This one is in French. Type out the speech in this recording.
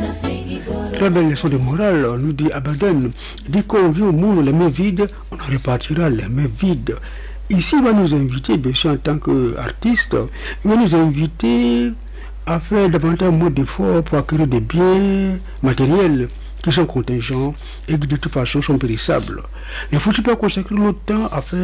Très belle leçon de morale, nous dit Abadan. Dès qu'on vit au monde les mains vides, on en repartira les mains vides. Ici, il va nous inviter, bien sûr, en tant qu'artiste, il va nous inviter à faire davantage moins d'efforts pour acquérir des biens matériels qui sont contingents et qui de toute façon sont périssables. Ne faut-il pas consacrer notre temps à faire